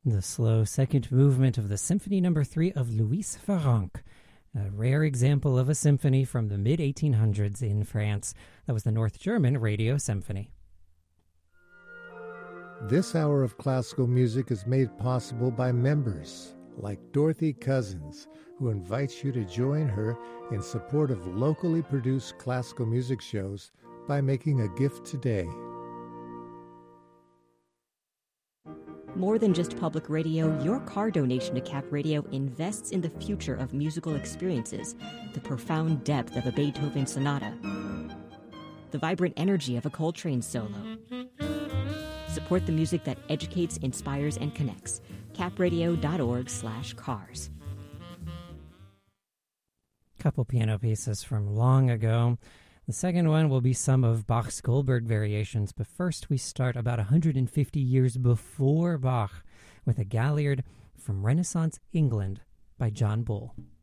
The slow second movement of the Symphony No. 3 of Louis Farrenc, a rare example of a symphony from the mid-1800s in France. That was the North German Radio Symphony. This hour of classical music is made possible by members like Dorothy Cousins, who invites you to join her in support of locally produced classical music shows by making a gift today. More than just public radio, your car donation to Cap Radio invests in the future of musical experiences, the profound depth of a Beethoven sonata, the vibrant energy of a Coltrane solo. Support the music that educates, inspires, and connects. capradio.org/cars. Couple piano pieces from long ago. The second one will be some of Bach's Goldberg variations, but first we start about 150 years before Bach with a Galliard from Renaissance England by John Bull.